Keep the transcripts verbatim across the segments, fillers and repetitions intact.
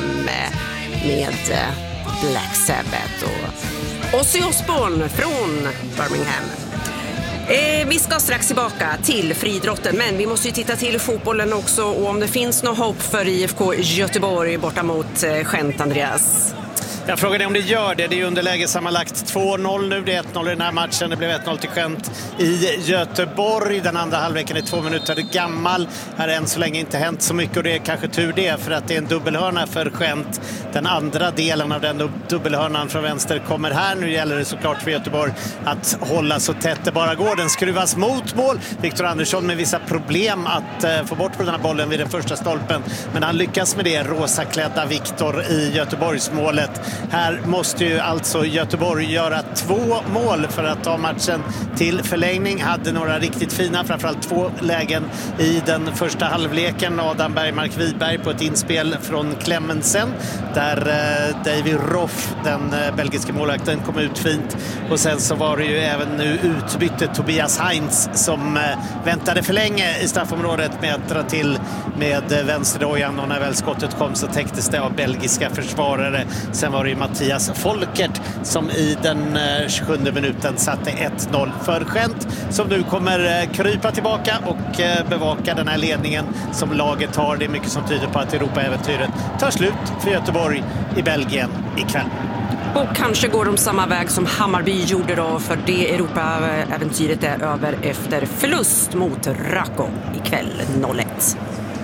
med Black Sabbath och Ozzy Osbourne från Birmingham. Eh, vi ska strax tillbaka till friidrotten, men vi måste ju titta till fotbollen också, och om det finns något hopp för I F K Göteborg borta mot eh, Gent, Andreas. Jag frågar dig om det gör det. Det är underläge sammanlagt två noll nu. Det är ett noll i den här matchen. Det blev ett noll till Gent i Göteborg. Den andra halvleken är två minuter gammal. Här har än så länge inte hänt så mycket, och det är kanske tur det, för att det är en dubbelhörna för Gent. Den andra delen av den dubbelhörnan från vänster kommer här. Nu gäller det såklart för Göteborg att hålla så tätt det bara går. Den skruvas mot mål. Viktor Andersson med vissa problem att uh, få bort på den här bollen vid den första stolpen. Men han lyckas med det, rosaklädda Viktor i Göteborgsmålet. Här måste ju alltså Göteborg göra två mål för att ta matchen till förlängning. Hade några riktigt fina, framförallt två lägen i den första halvleken. Adam Bergmark Wiberg på ett inspel från Clemensen, där eh, David Roff, den eh, belgiska målvakten, kom ut fint. Och sen så var det ju även nu utbytte Tobias Heinz som eh, väntade för länge i straffområdet med att dra till med eh, vänsterdojan, och när väl skottet kom så täcktes det av belgiska försvarare. Sen var det ju Mattias Folkert som i den eh, tjugosjunde minuten satte ett noll för Gent, som nu kommer eh, krypa tillbaka och eh, bevaka den här ledningen som laget har. Det är mycket som tyder på att Europa-äventyret tar slut för Göteborg i Belgien ikväll. Och kanske går de samma väg som Hammarby gjorde då, för det Europa-äventyret är över efter förlust mot Racco ikväll noll ett.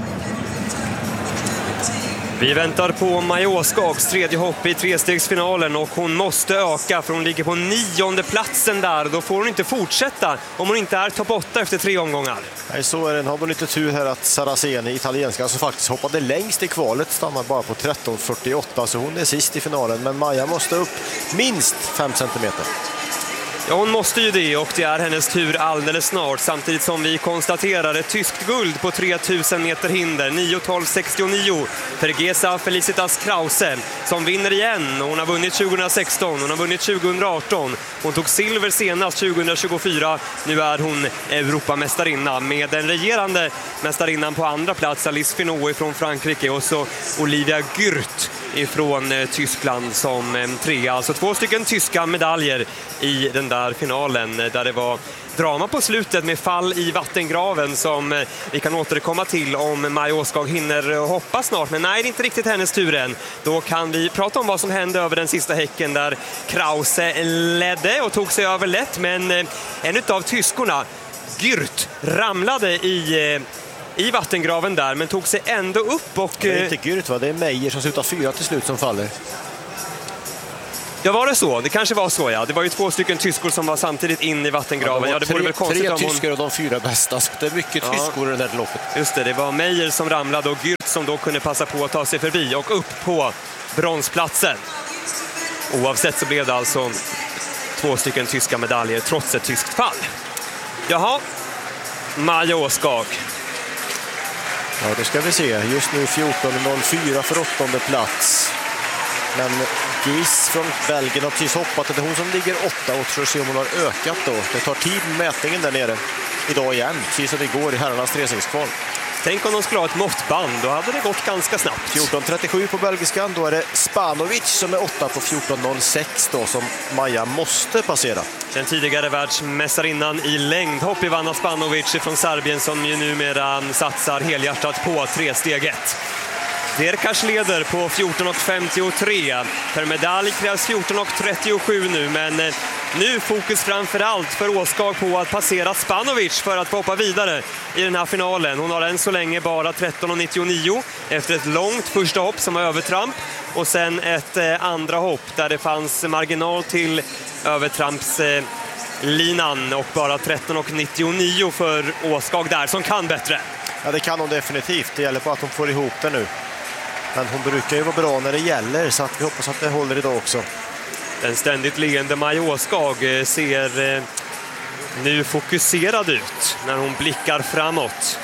Vi väntar på Maja Åskags tredje hopp i trestegsfinalen, och hon måste öka, för hon ligger på nionde platsen där. Då får hon inte fortsätta om hon inte är topp åtta efter tre omgångar. Nej, så är det. Har hon lite tur här att Saraceni, italienska, som faktiskt hoppade längst i kvalet, stannar bara på tretton fyrtioåtta, så hon är sist i finalen. Men Maja måste upp minst fem centimeter. Ja, hon måste ju det, och det är hennes tur alldeles snart, samtidigt som vi konstaterar ett tyskt guld på tre tusen meter hinder, nio tolv sextionio för Gesa Felicitas Krause, som vinner igen. Hon har vunnit tjugohundrasexton, hon har vunnit tjugohundraarton, hon tog silver senast tjugohundratjugofyra. Nu är hon Europamästarinna med den regerande mästarinnan på andra plats, Alice Finot från Frankrike, och så Olivia Gürt ifrån eh, Tyskland som eh, trea. Alltså två stycken tyska medaljer i den där finalen, där det var drama på slutet med fall i vattengraven som eh, vi kan återkomma till om Maja Åskag hinner hoppa snart. Men nej, det är inte riktigt hennes tur än. Då kan vi prata om vad som hände över den sista häcken, där Krause ledde och tog sig över lätt, men eh, en av tyskorna, Gürt, ramlade i eh, i vattengraven där, men tog sig ändå upp. Och det är inte Gürt, va? Det är Meijer som slutar fyra till slut som faller. Ja, var det så? Det kanske var så, ja. Det var ju två stycken tyskor som var samtidigt in i vattengraven. Ja, det, ja, det tre, vore väl konstigt tre om hon... tyskor och de fyra bästa, så det är mycket ja. tyskor i det här loppet. Just det, det var Meijer som ramlade och Gürt som då kunde passa på att ta sig förbi och upp på bronsplatsen. Oavsett så blev det alltså två stycken tyska medaljer trots ett tyskt fall. Jaha, Maja Åskag. Ja, det ska vi se. Just nu fjorton noll fyra för åttonde plats. Men Gis från Belgien har precis hoppat. Det är hon som ligger åtta och tror se om hon har ökat då. Det tar tid med mätningen där nere idag igen, precis som det går i herrarnas trestegsval. Tänk om de skulle ha ett måttband, då hade det gått ganska snabbt. fjorton trettiosju på belgiskan, då är det Spanovic som är åtta på fjorton noll sex då, som Maja måste passera. Den tidigare världsmästarinnan i längdhopp, Ivana Spanovic från Serbien, som ju numera satsar helhjärtat på tresteget. Derkas leder på fjorton femtiotre. För medalj krävs fjorton trettiosju nu, men nu fokus framförallt för Åskag på att passera Spanovic för att få hoppa vidare i den här finalen. Hon har än så länge bara tretton nittionio efter ett långt första hopp som var övertramp, och sen ett eh, andra hopp där det fanns marginal till övertrampslinan, och bara tretton nittionio för Åskag där, som kan bättre. Ja, det kan hon definitivt. Det gäller bara att hon får ihop det nu. Men hon brukar ju vara bra när det gäller, så att vi hoppas att det håller idag också. Den ständigt leende Maja Åskag ser eh, nu fokuserad ut när hon blickar framåt.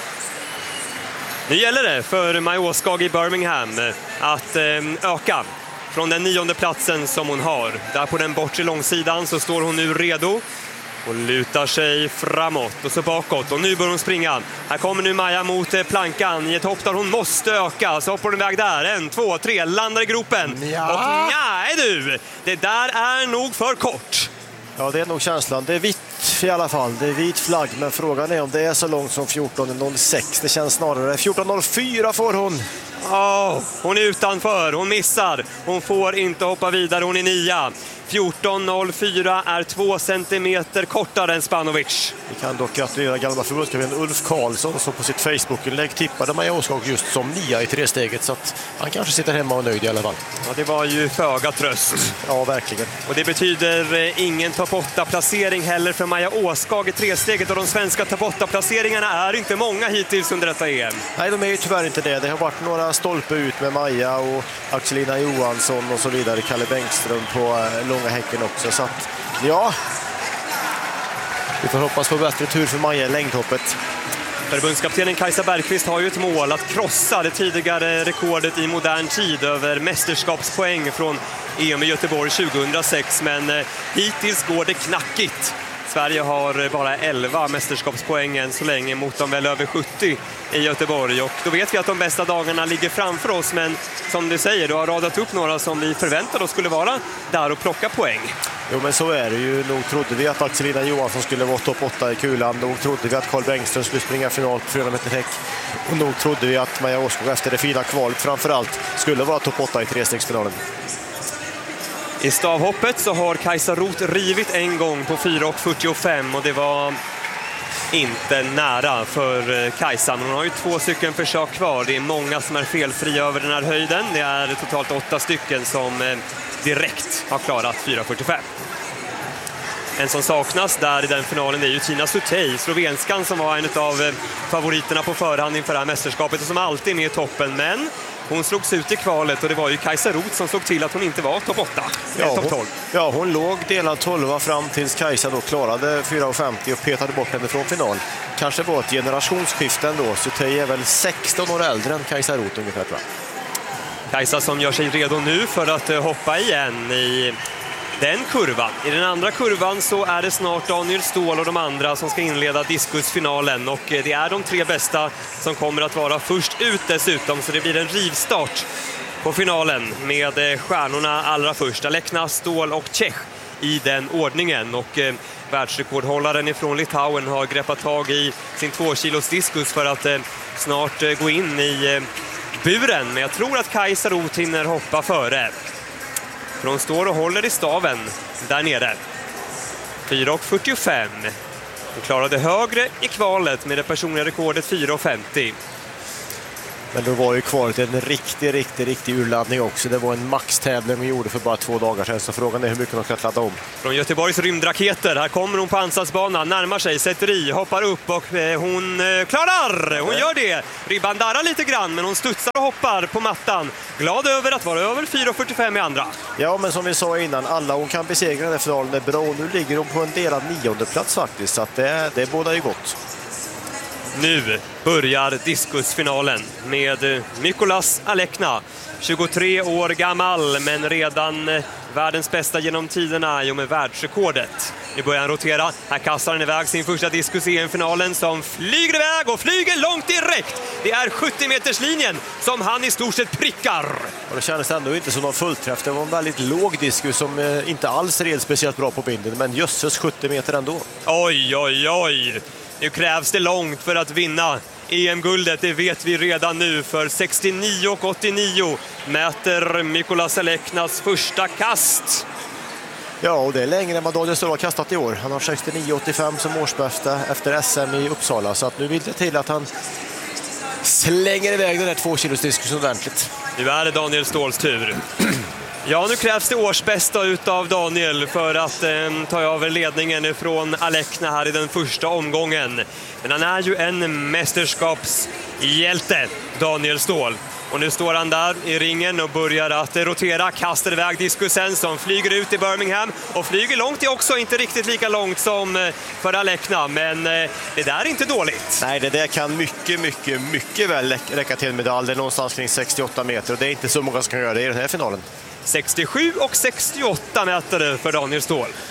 Nu gäller det för Maja Åskag i Birmingham att eh, öka från den nionde platsen som hon har. Där på den bortre långsidan så står hon nu redo och lutar sig framåt och så bakåt. Och nu börjar hon springa. Här kommer nu Maja mot eh, plankan i ett hopp där hon måste öka. Så hoppar hon iväg där. En, två, tre. Landar i gropen. Ja. Och nej du! Det där är nog för kort. Ja, det är nog känslan. Det är vitt i alla fall. Det är vit flagg. Men frågan är om det är så långt som fjorton noll sex. Det känns snarare. fjorton noll fyra får hon. Oh, hon är utanför, hon missar. Hon får inte hoppa vidare, hon är nia. fjorton noll fyra är två centimeter kortare än Spanovic. Vi kan dock gratulera gamla förbundskapten Ulf Karlsson som på sitt Facebook-inlägg tippade Maja Åskog just som nia i tresteget. Så att han kanske sitter hemma och nöjd i alla fall. Ja, det var ju föga tröst. Ja, verkligen. Och det betyder eh, ingen topp åtta-placering heller för Maja Åskog i tresteget. Och de svenska topp åtta-placeringarna är inte många hittills under detta E M. Nej, de är ju tyvärr inte det. Det har varit några stolpe ut med Maja och Axelina Johansson och så vidare. Kalle Bengström på eh, långa häcken också. Så att, ja, vi får hoppas på bättre tur för Maja i längdhoppet. Förbundskaptenen Kajsa Bergqvist har ju ett mål att krossa det tidigare rekordet i modern tid över mästerskapspoäng från E M i Göteborg tjugohundrasex, men eh, hittills går det knackigt. Sverige har bara elva mästerskapspoäng än så länge mot de väl över sjuttio i Göteborg. Och då vet vi att de bästa dagarna ligger framför oss, men som du säger, du har radat upp några som vi förväntade oss skulle vara där och plocka poäng. Jo, men så är det ju. Nog trodde vi att Axelina Johansson skulle vara topp åtta i kulan. Nog trodde vi att Carl Bengström skulle springa final på fyra meter häck. Och nog trodde vi att Maja Åskog efter det fina kvalet framförallt skulle vara topp åtta i trestegsfinalen. I stavhoppet så har Kajsa Roth rivit en gång på fyra fyrtiofem och det var inte nära för Kajsa. Hon har ju två stycken försök kvar. Det är många som är felfria över den här höjden. Det är totalt åtta stycken som direkt har klarat fyra fyrtiofem. En som saknas där i den finalen är ju Tina Sutej, slovenskan som var en av favoriterna på förhand inför det här mästerskapet och som alltid är med i toppen, men hon slogs ut i kvalet och det var ju Kajsa Roth som såg till att hon inte var topp åtta, ja, topp tolv. Ja, hon låg delad tolva fram tills Kajsa då klarade fyra femtio och petade bort henne från final. Kanske var ett generationsskifte ändå. Sutej är väl sexton år äldre än Kajsa Roth ungefär, tror jag. Kajsa som gör sig redo nu för att hoppa igen i den kurvan. I den andra kurvan så är det snart Daniel Ståhl och de andra som ska inleda diskusfinalen. Och det är de tre bästa som kommer att vara först ut dessutom. Så det blir en rivstart på finalen med stjärnorna allra först. Alekna, Ståhl och Čech i den ordningen. Och eh, världsrekordhållaren ifrån Litauen har greppat tag i sin två kilos diskus för att eh, snart eh, gå in i eh, buren. Men jag tror att Kajsa Roth hinner hoppa före. För hon står och håller i staven där nere. fyra fyrtiofem. Hon klarade högre i kvalet med det personliga rekordet fyra femtio. Men då var ju kvalet en riktig, riktig, riktig urladdning också. Det var en maxtävling vi gjorde för bara två dagar sedan. Så frågan är hur mycket de ska ladda om. Från Göteborgs rymdraketer. Här kommer hon på ansatsbanan. Närmar sig, sätter i, hoppar upp och eh, hon eh, klarar. Hon gör det. Ribban darrar lite grann men hon studsar och hoppar på mattan. Glad över att vara över fyra fyrtiofem i andra. Ja, men som vi sa innan, alla hon kan besegra den här finalen är bra. Och nu ligger hon på en delad nionde plats faktiskt. Så att det, det bådar ju gott. Nu börjar diskusfinalen med Mykolas Alekna, tjugotre år gammal men redan världens bästa genom tiderna i och med världsrekordet. Nu börjar han rotera, här kastar han iväg sin första diskus i finalen som flyger iväg och flyger långt direkt. Det är sjuttio meters linjen som han i stort sett prickar. Och det kändes ändå inte som någon fullträff. Det var en väldigt låg diskus som inte alls red speciellt bra på binden, men jösses sjuttio meter ändå. Oj, oj, oj. Nu krävs det långt för att vinna E M-guldet, det vet vi redan nu. För sextionio åttionio mäter Mykolas Aleknas första kast. Ja, och det är längre än vad Daniel Ståhl har kastat i år. Han har sextionio åttiofem som årsbästa efter S M i Uppsala. Så att nu vill det till att han slänger iväg den här två kilos diskus ordentligt. Nu är det Daniel Ståhls tur. Ja, nu krävs det årsbästa utav Daniel för att eh, ta över ledningen från Alekna här i den första omgången. Men han är ju en mästerskapshjälte, Daniel Ståhl. Och nu står han där i ringen och börjar att rotera, kastar iväg diskusen som flyger ut i Birmingham. Och flyger långt är också inte riktigt lika långt som för Alekna, men det där är inte dåligt. Nej, det där kan mycket, mycket, mycket väl räcka till en medalj. Det är någonstans kring sextioåtta meter och det är inte så många som kan göra det i den här finalen. sextiosju och sextioåtta meter för Daniel Ståhl.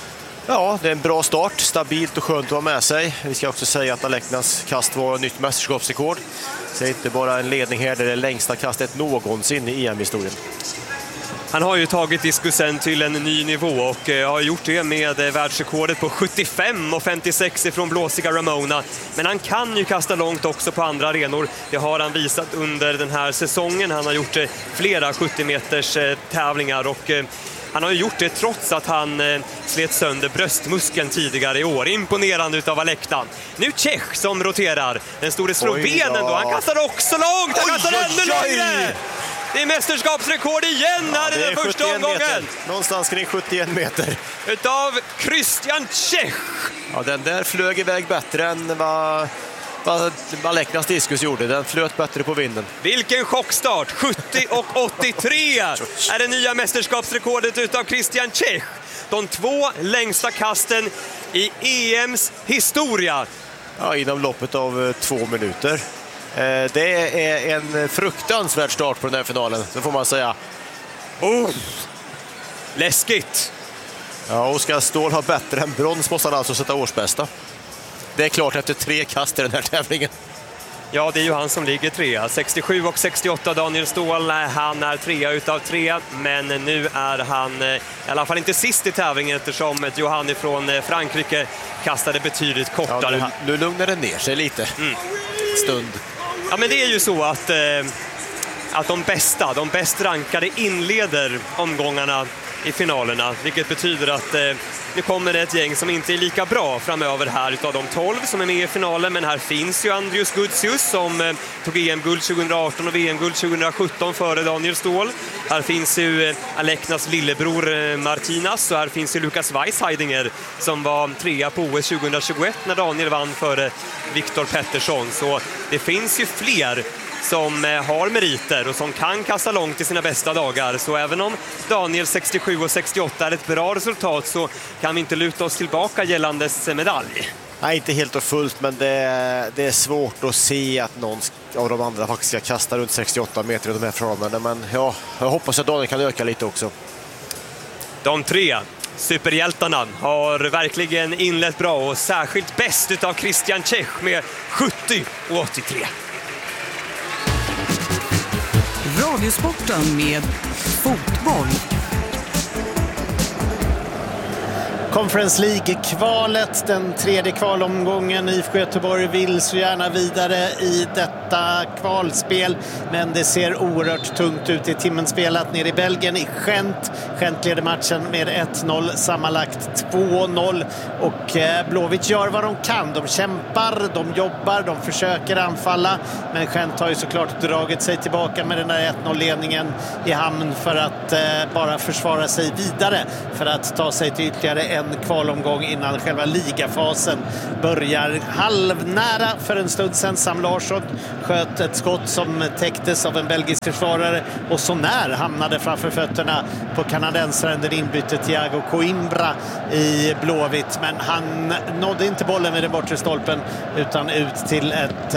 Ja, det är en bra start. Stabilt och skönt att ha med sig. Vi ska också säga att Aleknas kast var nytt mästerskapsrekord. Så det är inte bara en ledning här, det är det längsta kastet någonsin i E M-historien. Han har ju tagit diskusen till en ny nivå och har gjort det med världsrekordet på sjuttiofem och femtiosex ifrån blåsiga Ramona. Men han kan ju kasta långt också på andra arenor. Det har han visat under den här säsongen. Han har gjort flera sjuttio meters tävlingar och han har gjort det trots att han slet sönder bröstmuskeln tidigare i år. Imponerande utav Alekna. Nu Čech som roterar. Den store slovenen då. Han kastar också långt. Han kastar ännu längre. Det är mästerskapsrekord igen här ja, i den första omgången. Meter. Någonstans kring sjuttioen meter. Utav Christian Čech. Ja, den där flög iväg bättre än vad, vad Aleknas diskus gjorde. Den flöt bättre på vinden. Vilken chockstart. sjuttio och åttiotre är det nya mästerskapsrekordet utav Christian Čech. De två längsta kasten i E M:s historia. Ja, inom loppet av två minuter. Det är en fruktansvärd start på den här finalen, så får man säga. Oh, läskigt. Ja, Oskar Ståhl har bättre än brons, måste han alltså sätta årsbästa. Det är klart efter tre kast i den här tävlingen. Ja, det är ju han som ligger trea. sextiosju och sextioåtta Daniel Ståhl, han är trea utav tre. Men nu är han i alla fall inte sist i tävlingen eftersom Johanni från Frankrike kastade betydligt kortare. Ja, nu, nu lugnar det ner sig lite. Mm. Stund. Ja, men det är ju så att, eh, att de bästa, de bäst rankade inleder omgångarna i finalerna. Vilket betyder att eh, nu kommer det ett gäng som inte är lika bra framöver här utav de tolv som är med i finalen. Men här finns ju Andrius Gutsius som eh, tog E M-guld tjugohundraarton och V M-guld tjugohundrasjutton före Daniel Ståhl. Här finns ju eh, Aleknas lillebror eh, Martinas och här finns ju Lukas Weisheidinger som var trea på O S tjugohundratjugoett när Daniel vann före Viktor Pettersson. Så det finns ju fler som har meriter och som kan kasta långt i sina bästa dagar. Så även om Daniel sextiosju och sextioåtta är ett bra resultat så kan vi inte luta oss tillbaka gällandes medalj. Nej, inte helt och fullt, men det är, det är svårt att se att någon av de andra faktiskt ska kasta runt sextioåtta meter i de här förhållandena. Men ja, jag hoppas att Daniel kan öka lite också. De tre superhjältarna har verkligen inlett bra och särskilt bäst utav Christian Čech med sjuttio och åttiotre. Radiosporten med fotboll. Conference League-kvalet, den tredje kvalomgången. I F K Göteborg vill så gärna vidare i detta kvalspel, men det ser oerhört tungt ut i timmen spelat nere i Belgien i Gent. Gent leder matchen med ett noll, sammanlagt två noll och Blåvitt gör vad de kan. De kämpar, de jobbar, de försöker anfalla, men Gent har ju såklart dragit sig tillbaka med den där ett noll-ledningen i hamn för att eh, bara försvara sig vidare, för att ta sig till ytterligare en kvalomgång innan själva ligafasen börjar. Halvnära för en stund sedan. Sam Larsson sköt ett skott som täcktes av en belgisk försvarare och så när hamnade framför fötterna på kanadensaren den inbytte Thiago Coimbra i Blåvitt, men han nådde inte bollen med den bortre stolpen utan ut till ett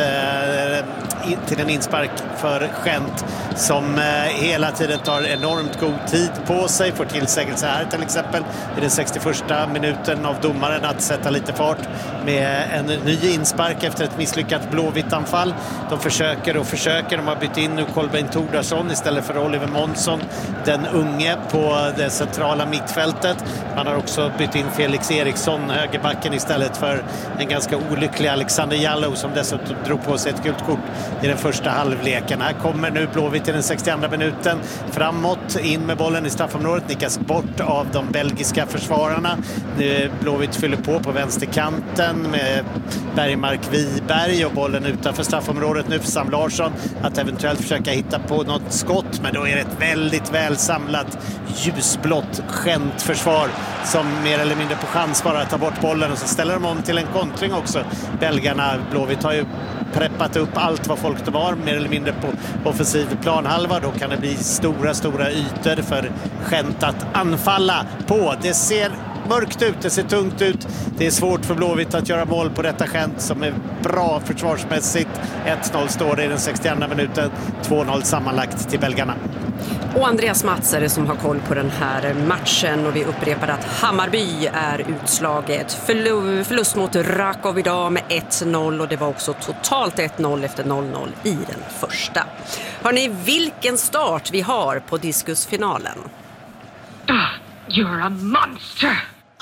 eh, till en inspark för Gent som eh, hela tiden tar enormt god tid på sig, får tillsägelse här till exempel i den sextioförsta minuten av domaren att sätta lite fart med en ny inspark efter ett misslyckat Blåvitt-anfall. De försöker och försöker. De har bytt in nu Kolbeinn Tordarsson istället för Oliver Månsson, den unge på det centrala mittfältet. Man har också bytt in Felix Eriksson, högerbacken, istället för en ganska olycklig Alexander Jallow som dessutom drog på sig ett gult kort i den första halvleken. Här kommer nu Blåvitt i den sextioandra minuten framåt, in med bollen i straffområdet, nickas bort av de belgiska försvararna. Blåvitt fyller på på vänsterkanten med Bergmark Wiberg och bollen utanför straffområdet nu för Sam Larsson att eventuellt försöka hitta på något skott, men då är det ett väldigt väl samlat ljusblått Gent-försvar som mer eller mindre på chans bara tar bort bollen och så ställer de om till en kontring också. Belgarna, Blåvitt har ju preppat upp allt vad folk det var mer eller mindre på offensiv planhalva. Då kan det bli stora, stora ytor för Gent att anfalla på. Det ser mörkt ut, det ser tungt ut. Det är svårt för Blåvitt att göra mål på detta Gent som är bra försvarsmässigt. ett noll står det i den sextioandra minuten. två noll sammanlagt till belgarna. Och Andreas Mats är det som har koll på den här matchen och vi upprepar att Hammarby är utslaget. Förlu- förlust mot Rakov idag med ett noll och det var också totalt ett noll efter noll noll i den första. Hörrni, vilken start vi har på diskusfinalen. Ah, you're a monster!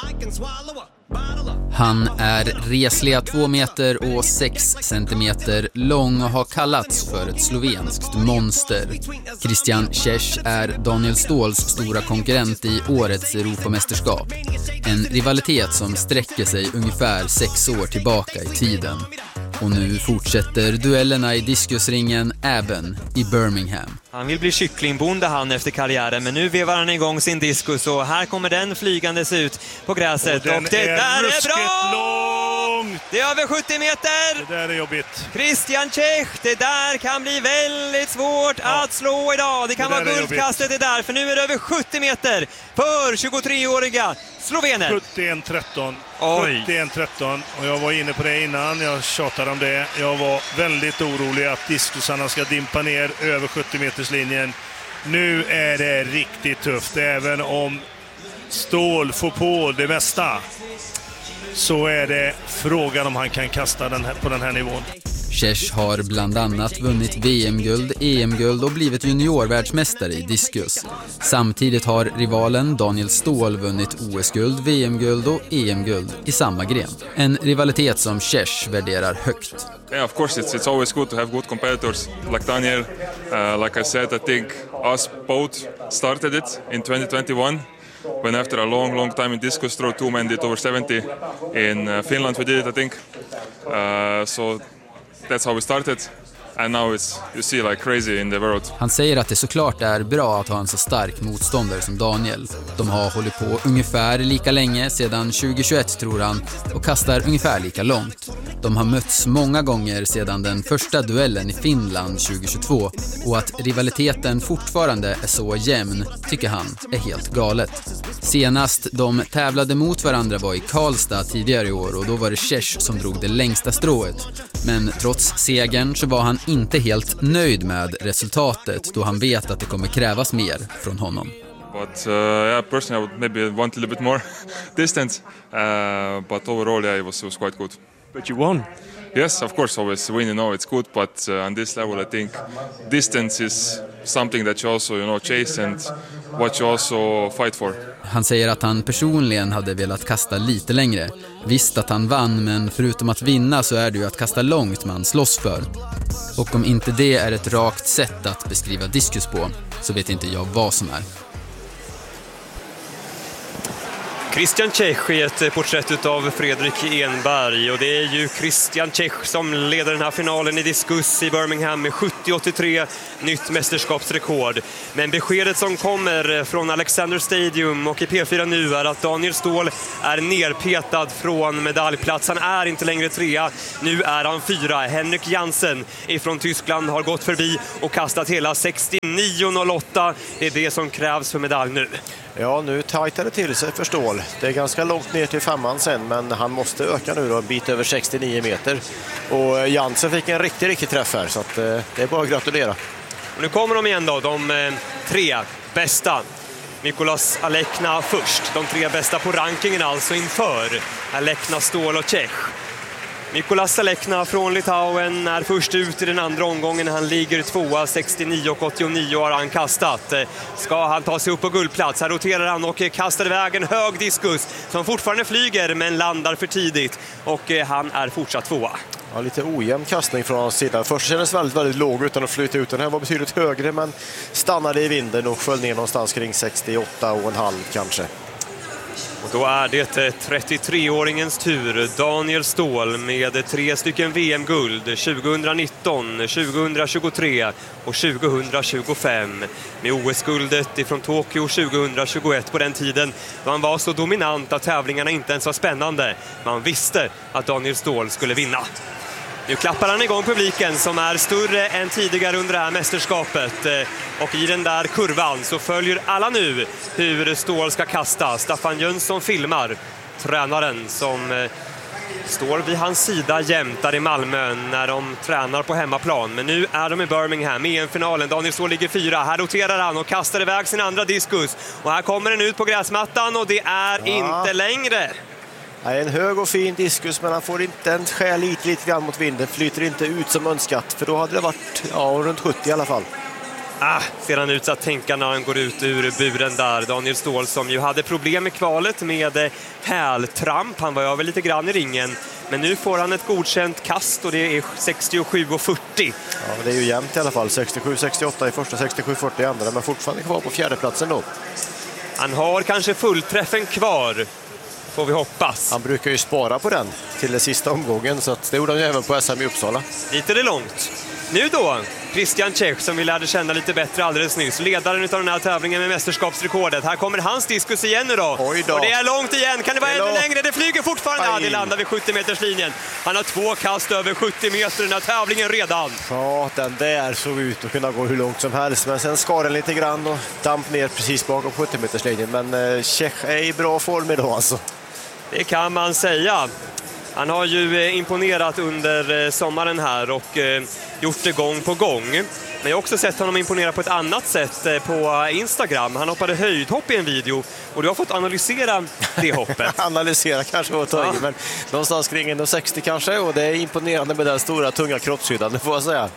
Han är resliga två meter och sex centimeter lång och har kallats för ett slovenskt monster. Christian Čech är Daniel Ståhls stora konkurrent i årets Europamästerskap. En rivalitet som sträcker sig ungefär sex år tillbaka i tiden. Och nu fortsätter duellerna i diskusringen även i Birmingham. Han vill bli kycklingbonde han efter karriären, men nu vevar han igång sin diskus och här kommer den flygandes ut på gräset. Och, och det är där är bra! Långt. Det är över sjuttio meter! Det där är jobbigt. Christian Čech, det där kan bli väldigt svårt ja. att slå idag. Det kan det vara guldkastet det där, för nu är det över sjuttio meter för tjugotreåriga Slovener. sjuttioett tretton. sjuttioett tretton. Och jag var inne på det innan, jag tjatade om det. Jag var väldigt orolig att diskusarna ska dimpa ner över sjuttio meterslinjen. Nu är det riktigt tufft. Även om Ståhl får på det mesta så är det frågan om han kan kasta den här, på den här nivån. Čech har bland annat vunnit V M-guld, E M-guld och blivit juniorvärldsmästare i diskus. Samtidigt har rivalen Daniel Ståhl vunnit O S-guld, V M-guld och E M-guld i samma gren. En rivalitet som Čech värderar högt. Yeah, of course, it's it's always good to have good competitors like Daniel. Uh, like I said, I think us both started it in twenty twenty-one. When after a long, long time in discus throw, two men did over seventy. In uh, Finland we did it, I think. Uh, so that's how we started. And now it's, you see, like crazy in the world. Han säger att det såklart är bra att ha en så stark motståndare som Daniel. De har hållit på ungefär lika länge, sedan tjugohundratjugoett tror han, och kastar ungefär lika långt. De har mötts många gånger sedan den första duellen i Finland tjugohundratjugotvå och att rivaliteten fortfarande är så jämn tycker han är helt galet. Senast de tävlade mot varandra var i Karlstad tidigare i år och då var det Čech som drog det längsta strået. Men trots segern så var han inte helt nöjd med resultatet då han vet att det kommer krävas mer från honom. But uh, yeah, personally I would maybe want a little bit more distance. Uh, but overall, yeah, it was, it was quite good. But you won. Yes, of course, always winning, you know, it's good. But uh, on this level, I think distance is something that you also, you know, chase and what you also fight for. Han säger att han personligen hade velat kasta lite längre. Visst att han vann, men förutom att vinna så är det ju att kasta långt man slåss för. Och om inte det är ett rakt sätt att beskriva diskus på, så vet inte jag vad som är. Christian Čech i ett porträtt av Fredrik Enberg och det är ju Christian Čech som leder den här finalen i diskus i Birmingham med sjuttio åttiotre, nytt mästerskapsrekord. Men beskedet som kommer från Alexander Stadium och i P fyra nu är att Daniel Ståhl är nerpetad från medaljplats. Han är inte längre trea, nu är han fyra. Henrik Jansen ifrån Tyskland har gått förbi och kastat hela sextionio noll åtta. Det är det som krävs för medalj nu. Ja, nu tajtar det till sig för Ståhl. Det är ganska långt ner till femman sen, men han måste öka nu då, en bit över sextionio meter. Och Jansen fick en riktig, riktig träff här, så att, eh, det är bara att gratulera. Och nu kommer de igen då, de eh, tre bästa. Mikolas Alekna först, de tre bästa på rankingen alltså inför Alekna, Ståhl och Čech. Mikolas Alekna från Litauen är först ut i den andra omgången. Han ligger tvåa, sextionio åttionio har han kastat. Ska han ta sig upp på guldplats? Här roterar han och kastar iväg en hög diskus som fortfarande flyger men landar för tidigt. Och han är fortsatt tvåa. Ja, lite ojämn kastning från hans sida. Först kändes väldigt, väldigt låg utan att flyta ut. Den här var betydligt högre men stannade i vinden och föll ner någonstans kring sextioåtta och en halv kanske. Och då är det trettiotreåringens tur. Daniel Ståhl med tre stycken V M-guld tjugonitton, tjugotjugotre och tjugotjugofem. Med O S-guldet ifrån Tokyo tjugohundratjugoett på den tiden då han var så dominant att tävlingarna inte ens var spännande. Man visste att Daniel Ståhl skulle vinna. Nu klappar han igång publiken som är större än tidigare under det här mästerskapet. Och i den där kurvan så följer alla nu hur Ståhl ska kasta. Staffan Jönsson filmar, tränaren som står vid hans sida jämt där i Malmö när de tränar på hemmaplan. Men nu är de i Birmingham i en-finalen. Daniel Ståhl ligger fyra. Här roterar han och kastar iväg sin andra diskus. Och här kommer den ut på gräsmattan och det är ja. inte längre. Det är en hög och fin diskus, men han får inte en skär lite, lite grann mot vinden. Flyter inte ut som önskat, för då hade det varit ja, runt sjuttio i alla fall. Ah, ser han ut att tänka när han går ut ur buren där. Daniel Ståhl som ju hade problem med kvalet med hältramp. Han var över lite grann i ringen. Men nu får han ett godkänt kast och det är sextiosju och fyrtio. Ja, det är ju jämnt i alla fall. sextiosju sextioåtta i första, sextiosju fyrtio i andra. Men fortfarande kvar på fjärdeplatsen då. Han har kanske fullträffen kvar, får vi hoppas. Han brukar ju spara på den till den sista omgången, så att det gjorde han ju även på S M i Uppsala. Lite är det långt. Nu då, Christian Čech som vi lärde känna lite bättre alldeles nyss. Ledaren av den här tävlingen med mästerskapsrekordet. Här kommer hans diskus igen nu då. Oj då. Och det är långt igen. Kan det vara ännu längre? Det flyger fortfarande. Ja, det landar vid sjuttio meters linjen. Han har två kast över sjuttio meter i den här tävlingen redan. Ja, den där såg ut att kunna gå hur långt som helst. Men sen skar den lite grann och damp ner precis bakom sjuttio meters linjen. Men eh, Čech är i bra form idag alltså. Det kan man säga. Han har ju imponerat under sommaren här och gjort det gång på gång. Men jag har också sett honom imponera på ett annat sätt på Instagram. Han hoppade höjdhopp i en video och du har fått analysera det hoppet. Analysera kanske var taget, ja. Men någonstans kring en sextio kanske, och det är imponerande med den stora tunga kroppshyddan, det får jag säga.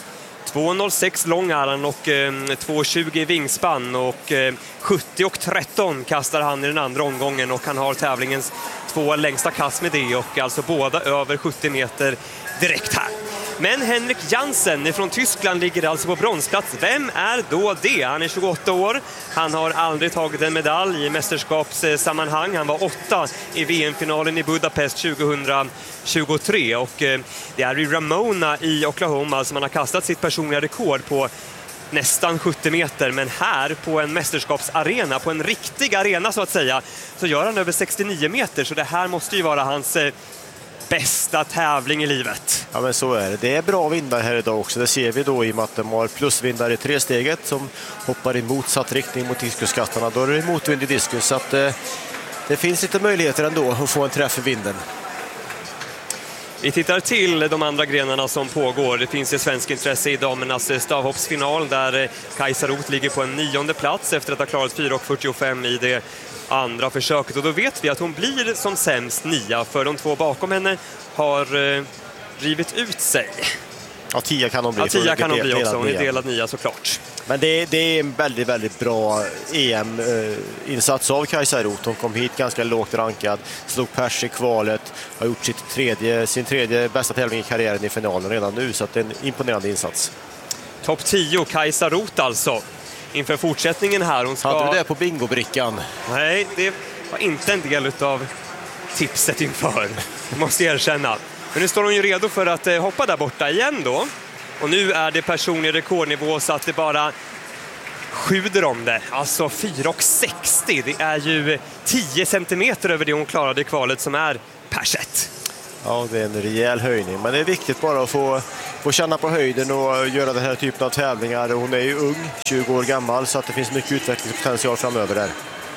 två noll sex lång är han och eh, två tjugo i vingspann och eh, sjuttio och tretton kastar han i den andra omgången och han har tävlingens två längsta kast med det och alltså båda över sjuttio meter direkt här. Men Henrik Jansen från Tyskland ligger alltså på bronsplats. Vem är då det? Han är tjugoåtta år. Han har aldrig tagit en medalj i mästerskapssammanhang. Han var åtta i V M-finalen i Budapest tjugohundratjugotre. Och det är i Ramona i Oklahoma som han har kastat sitt personliga rekord på nästan sjuttio meter. Men här på en mästerskapsarena, på en riktig arena så att säga, så gör han över sextionio meter. Så det här måste ju vara hans bästa tävling i livet. Ja, men så är det. Det är bra vindar här idag också. Det ser vi då i och med att de har plusvindar i tre steget som hoppar i motsatt riktning mot diskuskastarna. Då är det motvind i diskus, så att eh, det finns lite möjligheter ändå att få en träff i vinden. Vi tittar till de andra grenarna som pågår. Det finns ett svensk intresse i damernas stavhoppsfinal där Kajsa Roth ligger på en nionde plats efter att ha klarat fyra fyrtiofem i det andra försöket. Och då vet vi att hon blir som sämst nia, för de två bakom henne har eh, rivit ut sig. Ja, tia kan hon bli. Ja, tia kan hon bli också. Hon är delad nia såklart. Men det, det är en väldigt, väldigt bra E M-insats av Kajsa Roth. Hon kom hit ganska lågt rankad, slog pers i kvalet, har gjort sitt tredje, sin tredje bästa tävling i karriären i finalen redan nu, så att det är en imponerande insats. Topp tio, Kajsa Roth alltså. Inför fortsättningen här. Hon ska... Hade du det på bingobrickan? Nej, det var inte en del av tipset inför. Jag måste erkänna. Men nu står hon ju redo för att eh, hoppa där borta igen då. Och nu är det personlig rekordnivå så att det bara sjuder om det. Alltså fyra sextio. Det är ju tio centimeter över det hon klarade i kvalet som är perset. Ja, det är en rejäl höjning. Men det är viktigt bara att få, få känna på höjden och göra den här typen av tävlingar. Hon är ju ung, tjugo år gammal, så att det finns mycket utvecklingspotential framöver där.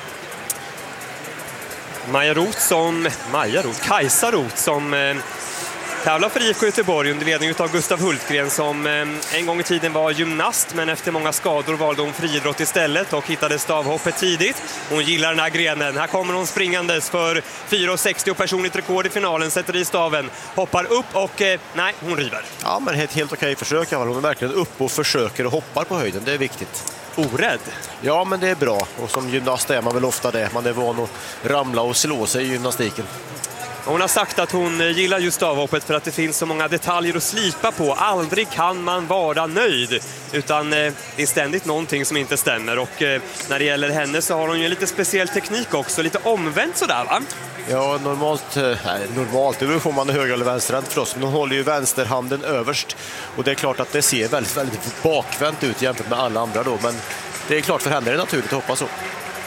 Maja Roth som... Maja Roth? Kajsa Roth som... Eh, tävlar för I F K Göteborg under ledning av Gustav Hultgren som eh, en gång i tiden var gymnast, men efter många skador valde hon friidrott istället och hittade stavhoppet tidigt. Hon gillar den här grenen. Här kommer hon springandes för fyra sextio personligt rekord i finalen, sätter i staven, hoppar upp och eh, nej, hon river. Ja, men ett helt okej försök. Hon är verkligen upp och försöker och hoppar på höjden. Det är viktigt. Orädd? Ja, men det är bra. Och som gymnast är man väl ofta det. Man är van att ramla och slå sig i gymnastiken. Hon har sagt att hon gillar just stavhoppet för att det finns så många detaljer att slipa på. Aldrig kan man vara nöjd, utan det är ständigt någonting som inte stämmer. Och när det gäller henne så har hon ju lite speciell teknik också, lite omvänt sådär va? Ja, normalt, nej, normalt, det beror på om man är höger eller vänsterhänt förstås, men hon håller ju vänsterhanden överst. Och det är klart att det ser väldigt, väldigt bakvänt ut jämfört med alla andra då, men det är klart för henne är det naturligt att hoppa så.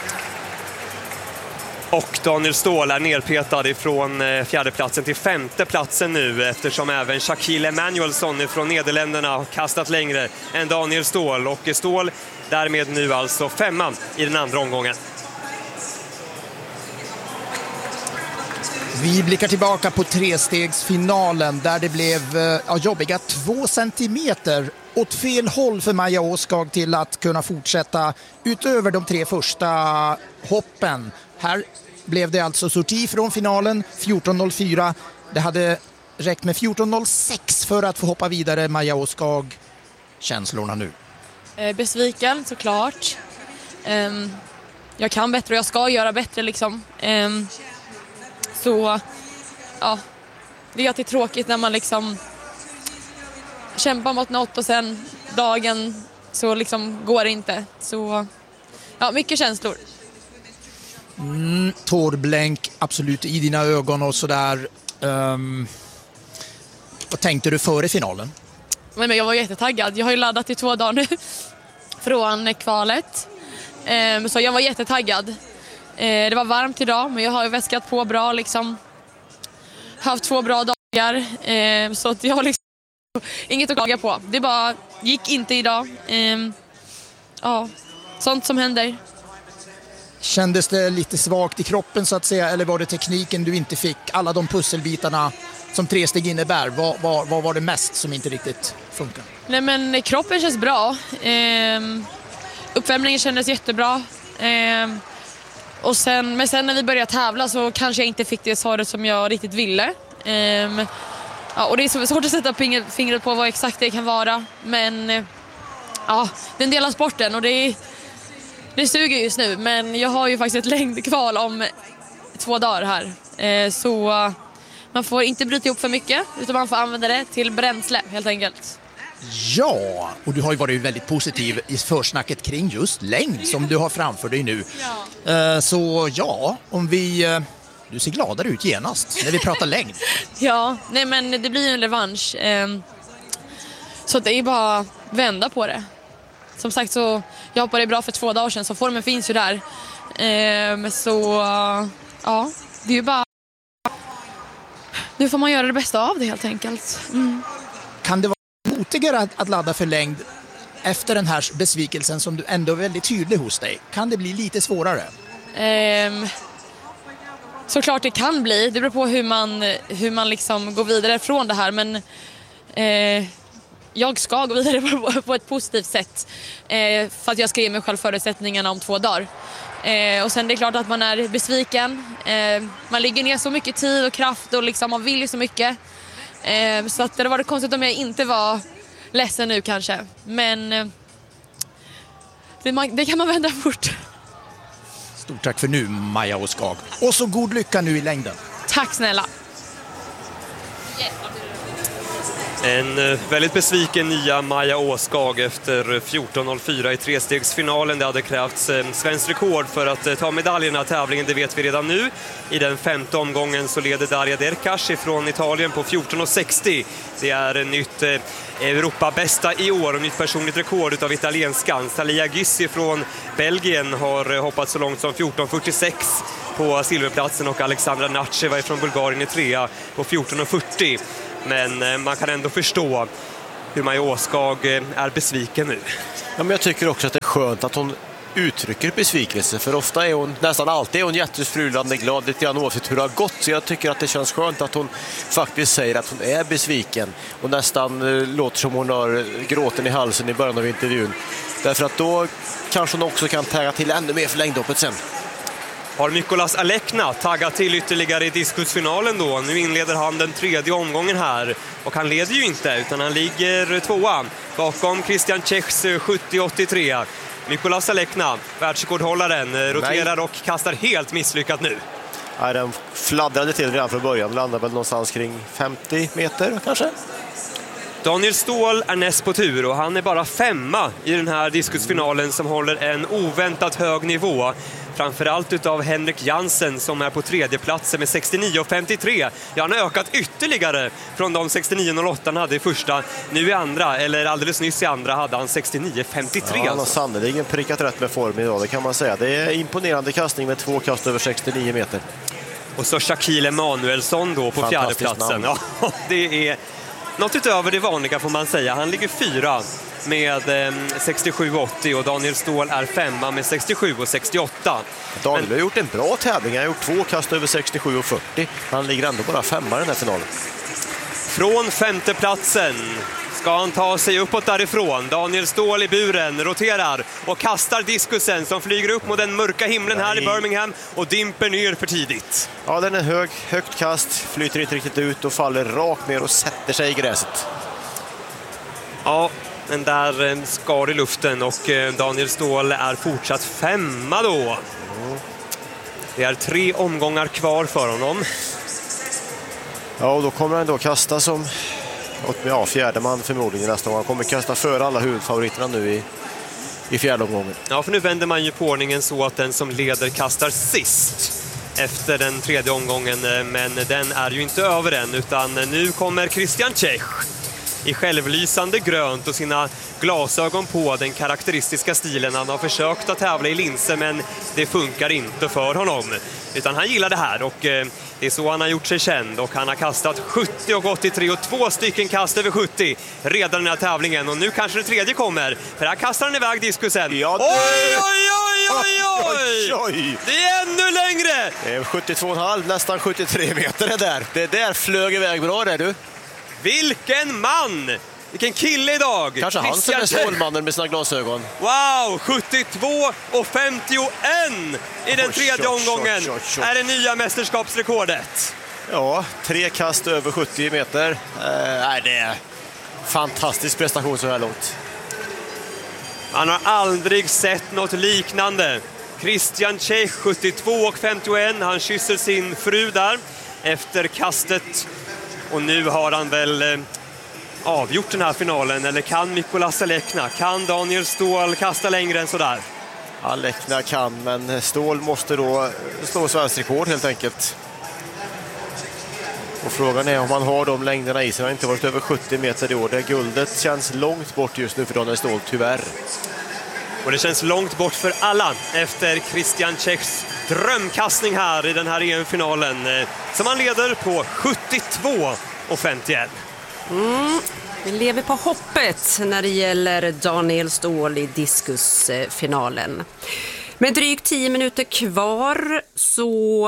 Och Daniel Ståhl är nerpetad ifrån fjärdeplatsen till femteplatsen nu, eftersom även Shaquille Emanuelsson från Nederländerna har kastat längre än Daniel Ståhl. Och Ståhl därmed nu alltså femman i den andra omgången. Vi blickar tillbaka på trestegsfinalen där det blev ja, jobbiga två centimeter åt fel håll för Maja Åskag till att kunna fortsätta utöver de tre första hoppen. Här blev det alltså sorti från finalen fjorton noll fyra. Det hade räckt med fjorton noll sex för att få hoppa vidare. Maja Åskag, känslorna nu? Eh, besviken såklart. Eh, jag kan bättre och jag ska göra bättre liksom. Eh, så ja, det är alltid tråkigt när man liksom kämpar mot något och sen dagen så liksom går det inte. Så ja, mycket känslor. Mm, tårblänk absolut i dina ögon och sådär. Um, vad tänkte du före finalen? Men jag var jättetaggad. Jag har ju laddat i två dagar nu från kvalet. Um, så jag var jättetaggad. Uh, det var varmt idag men jag har ju väskat på bra liksom. Haft två bra dagar. Uh, så att jag har liksom inget att klaga på. Det bara gick inte idag. Um, ja, sånt som händer. Kändes det lite svagt i kroppen så att säga, eller var det tekniken du inte fick? Alla de pusselbitarna som tre steg innebär, vad, vad, vad var det mest som inte riktigt funkar? Nej men kroppen känns bra. Ehm, uppvärmningen kändes jättebra. Ehm, och sen, men sen när vi började tävla så kanske jag inte fick det svaret som jag riktigt ville. Ehm, ja, och det är så svårt att sätta fingret på vad exakt det kan vara. Men ja, det är en del av sporten och det är Det suger just nu, men jag har ju faktiskt ett längdkval om två dagar här. Eh, så man får inte bryta ihop för mycket, utan man får använda det till bränsle helt enkelt. Ja, och du har ju varit väldigt positiv i försnacket kring just längd som du har framför dig nu. Ja. Eh, så ja, om vi... Eh, du ser gladare ut genast när vi pratar längd. Ja, nej men det blir ju en revansch. Eh, så det är bara vända på det. Som sagt så jag hoppade bra för två dagar sedan så formen finns ju där. Ehm, så ja, det är ju bara nu får man göra det bästa av det helt enkelt. Mm. Kan det vara motigare att, att ladda för längd efter den här besvikelsen som du ändå är väldigt tydlig hos dig? Kan det bli lite svårare? Ehm, såklart det kan bli. Det beror på hur man, hur man liksom går vidare från det här men eh, jag ska gå vidare på, på ett positivt sätt eh, för att jag ska ge mig själv förutsättningarna om två dagar. Eh, och sen det är klart att man är besviken. Eh, man lägger ner så mycket tid och kraft och liksom, man vill ju så mycket. Eh, så att det var det konstigt om jag inte var ledsen nu kanske. Men eh, det, man, det kan man vända fort. Stort tack för nu, Maja Åskag. Och så god lycka nu i längden. Tack snälla. En väldigt besviken nya Maja Åskag efter fjorton noll fyra i trestegsfinalen. Det hade krävts svensk rekord för att ta medaljerna i tävlingen, det vet vi redan nu. I den femte omgången så leder Daria Derkash från Italien på fjorton noll sextio. Det är nytt Europa-bästa i år och nytt personligt rekord utav italienskan. Talia Gyssi från Belgien har hoppat så långt som fjorton fyrtiosex på silverplatsen och Alexandra Natcheva från Bulgarien i trea på fjorton fyrtio. Men man kan ändå förstå hur Maja Åskag är besviken nu. Ja, men jag tycker också att det är skönt att hon uttrycker besvikelse. För ofta är hon, nästan alltid är hon jättesprudlande glad lite grann oavsett hur det har gått. Så jag tycker att det känns skönt att hon faktiskt säger att hon är besviken. Och nästan eh, låter som hon har gråten i halsen i början av intervjun. Därför att då kanske hon också kan tagga till ännu mer för längdhoppet sen. Har Mykolas Alekna taggat till ytterligare i diskusfinalen då. Nu inleder han den tredje omgången här. Och han leder ju inte utan han ligger tvåa bakom Christian Czechs sjuttio åttiotre. Mykolas Alekna, världsrekordhållaren, roterar Nej. och kastar helt misslyckat nu. Ja, den fladdrade till redan från början. Landade väl någonstans kring femtio meter kanske. Daniel Ståhl är näst på tur och han är bara femma i den här diskusfinalen som håller en oväntat hög nivå. Framförallt utav Henrik Jansen som är på tredje platsen med sextionio femtiotre. Ja, han har ökat ytterligare från de sextionio noll åtta han hade i första. Nu i andra, eller alldeles nyss i andra, hade han sextionio femtiotre. Ja, han har sannoliken prickat rätt med form idag, det kan man säga. Det är imponerande kastning med två kast över sextionio meter. Och så Shaquille Emanuelsson då på fjärde platsen. Ja, det är något utöver det vanliga får man säga. Han ligger fyra med eh, sextiosju åttio och Daniel Ståhl är femma med sextiosju och sextioåtta. Daniel Men... har gjort en bra tävling. Han har gjort två kast över sextiosju och fyrtio. Han ligger ändå bara femma i den här finalen. Från femteplatsen ska han ta sig uppåt därifrån. Daniel Ståhl i buren roterar och kastar diskusen som flyger upp mot den mörka himlen här i Birmingham och dimper ner för tidigt. Ja, den är hög, högt kast, flyter inte riktigt ut och faller rakt ner och sätter sig i gräset. Ja, den där skar i luften och Daniel Ståhl är fortsatt femma då. Det är tre omgångar kvar för honom. Ja, och då kommer han då kasta som ja, fjärde man förmodligen nästa gång. Han kommer kasta för alla huvudfavoriterna nu i, i fjärde omgången. Ja, för nu vänder man ju på ordningen så att den som leder kastar sist efter den tredje omgången. Men den är ju inte över än, utan nu kommer Christian Čech i självlysande grönt och sina glasögon på, den karaktäristiska stilen. Han har försökt att tävla i linser, men det funkar inte för honom. Utan han gillar det här och eh, det är så han har gjort sig känd. Och han har kastat sjuttio och åttiotre och två stycken kast över sjuttio redan den här tävlingen. Och nu kanske det tredje kommer, för här kastar han iväg diskusen. Ja, det... Oj, oj, oj, oj, oj, oj, oj! Det är ännu längre! Det är sjuttiotvå komma fem, nästan sjuttiotre meter det där. Det där flög iväg bra där, du. Vilken man! Vilken kille idag! Kanske han som är Stålmannen med sina glasögon. Wow, sjuttiotvå och femtioen i den tredje omgången är det nya mästerskapsrekordet. Ja, tre kast över sjuttio meter. Uh, nej, det är fantastisk prestation så här långt. Han har aldrig sett något liknande. Christian Čech, sjuttiotvå och femtioen. Han kysser sin fru där efter kastet. Och nu har han väl eh, avgjort den här finalen. Eller kan Mikolas Alekna? Kan Daniel Ståhl kasta längre än sådär? Alekna kan, men Ståhl måste då slå svensk rekord helt enkelt. Och frågan är om han har de längderna i sig. Han har inte varit över sjuttio meter i år. Det guldet känns långt bort just nu för Daniel Ståhl, tyvärr. Och det känns långt bort för alla efter Christian Čechs drömkastning här i den här E M-finalen. Som han leder på sjuttiotvå och femtioen. Mm. Vi lever på hoppet när det gäller Daniel Ståhl i diskusfinalen. Med drygt tio minuter kvar så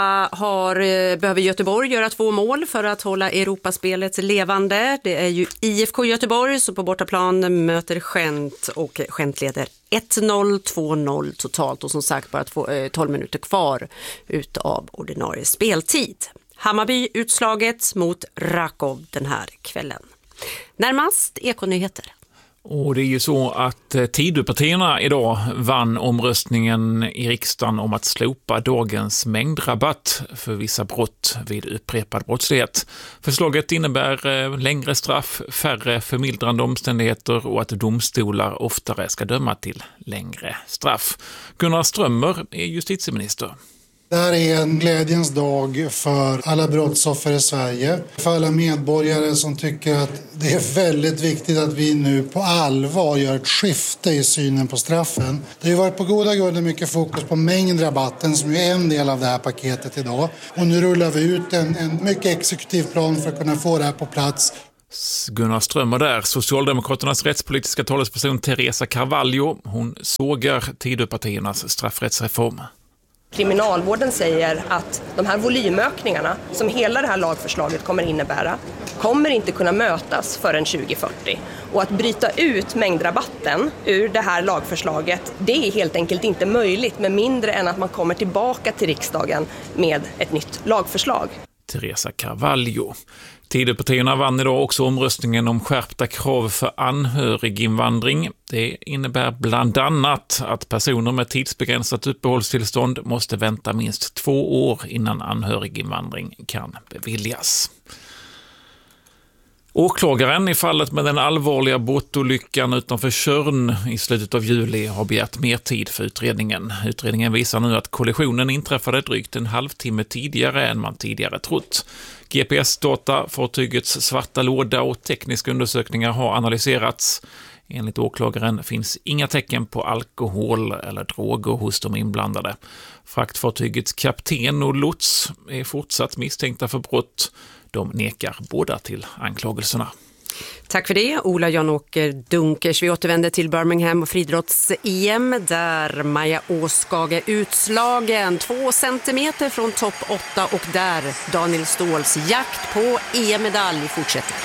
har, behöver Göteborg göra två mål för att hålla Europaspelet levande. Det är ju I F K Göteborg som på bortaplan möter Gent och Gent leder ett noll, två noll totalt och som sagt bara två, tolv minuter kvar utav ordinarie speltid. Hammarby utslaget mot Rakov den här kvällen. Närmast Ekonyheter. Och det är ju så att Tidöpartierna idag vann omröstningen i riksdagen om att slopa dagens mängdrabatt för vissa brott vid upprepad brottslighet. Förslaget innebär längre straff, färre förmildrande omständigheter och att domstolar oftare ska döma till längre straff. Gunnar Strömmer är justitieminister. Det här är en glädjens dag för alla brottsoffer i Sverige. För alla medborgare som tycker att det är väldigt viktigt att vi nu på allvar gör ett skifte i synen på straffen. Det har ju varit på goda grunder mycket fokus på mängdrabatten som är en del av det här paketet idag. Och nu rullar vi ut en, en mycket exekutiv plan för att kunna få det här på plats. Gunnar Strömmer där, Socialdemokraternas rättspolitiska talesperson Teresa Carvalho. Hon sågar Tidöpartiernas straffrättsreform. Kriminalvården säger att de här volymökningarna som hela det här lagförslaget kommer innebära kommer inte kunna mötas förrän tjugo fyrtio. Och att bryta ut mängdrabatten ur det här lagförslaget, det är helt enkelt inte möjligt med mindre än att man kommer tillbaka till riksdagen med ett nytt lagförslag. Teresa Carvalho. Tidöpartierna vann idag också omröstningen om skärpta krav för anhöriginvandring. Det innebär bland annat att personer med tidsbegränsat uppehållstillstånd måste vänta minst två år innan anhöriginvandring kan beviljas. Åklagaren i fallet med den allvarliga båtolyckan utanför Tjörn i slutet av juli har begärt mer tid för utredningen. Utredningen visar nu att kollisionen inträffade drygt en halvtimme tidigare än man tidigare trott. G P S-data, fartygets svarta låda och tekniska undersökningar har analyserats. Enligt åklagaren finns inga tecken på alkohol eller droger hos de inblandade. Fraktfartygets kapten och lots är fortsatt misstänkta för brott. De nekar båda till anklagelserna. Tack för det, Ola Jan-Åker Dunkers. Vi återvänder till Birmingham och friidrotts-E M där Maja Åskag är utslagen två centimeter från topp åtta och där Daniel Ståhls jakt på E M-medalj fortsätter.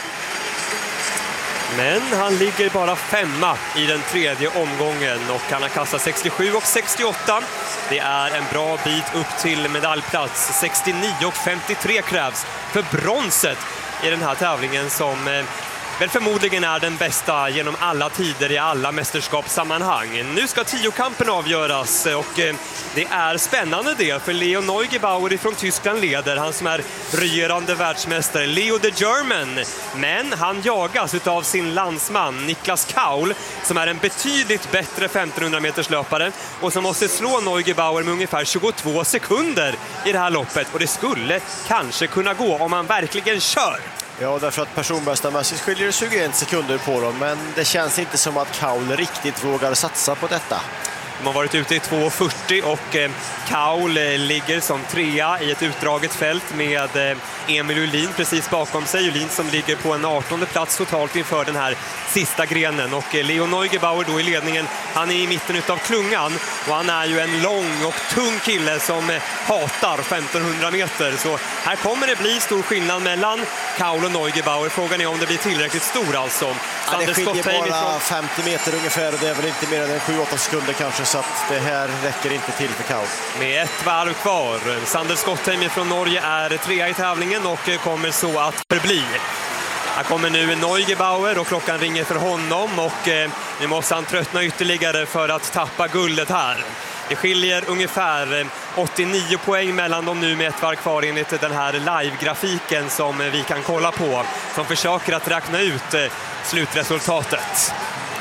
Men han ligger bara femma i den tredje omgången och han har kastat sextiosju och sextioåtta. Det är en bra bit upp till medaljplats. sextionio och femtiotre krävs för bronset i den här tävlingen som eh, väl förmodligen är den bästa genom alla tider i alla mästerskapssammanhang. Nu ska tiokampen avgöras och eh, det är spännande det för Leo Neugebauer från Tyskland leder, han som är regerande världsmästare, Leo the German. Men han jagas utav sin landsman Niklas Kaul som är en betydligt bättre femtonhundra meters löpare och som måste slå Neugebauer med ungefär tjugotvå sekunder i det här loppet och det skulle kanske kunna gå om man verkligen kör. Ja, därför att personbästamässigt skiljer det tjugoen sekunder på dem, men det känns inte som att Kaul riktigt vågar satsa på detta. De har varit ute i två fyrtio och eh, Kaul eh, ligger som trea i ett utdraget fält med eh, Emil Uhlin precis bakom sig. Uhlin som ligger på en artonde plats totalt inför den här sista grenen. Och eh, Leo Neugebauer då i ledningen, han är i mitten utav klungan och han är ju en lång och tung kille som eh, hatar femtonhundra meter. Så här kommer det bli stor skillnad mellan Kaul och Neugebauer. Frågan är om det blir tillräckligt stor alltså. Ja, det skiljer bara ifrån... femtio meter ungefär och det är väl inte mer än sju åtta sekunder kanske, så att det här räcker inte till för Kaul. Med ett varv kvar. Sander Skottheim från Norge är trea i tävlingen och kommer så att förbli. Här kommer nu Neugebauer och klockan ringer för honom och eh, nu måste han tröttna ytterligare för att tappa guldet här. Det skiljer ungefär åttionio poäng mellan dem nu med ett varv kvar enligt den här live-grafiken som vi kan kolla på, som försöker att räkna ut eh, slutresultatet.